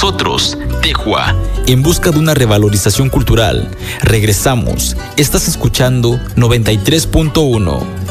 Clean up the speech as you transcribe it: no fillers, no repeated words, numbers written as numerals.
nosotros, Tejua. En busca de una revalorización cultural. Regresamos. Estás escuchando 93.1.